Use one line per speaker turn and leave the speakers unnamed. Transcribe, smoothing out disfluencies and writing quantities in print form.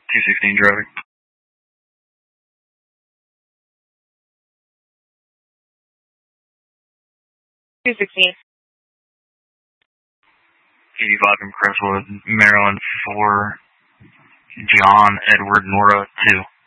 216 driving.
216.
85 in Crestwood, Maryland 4, John Edward Nora 2.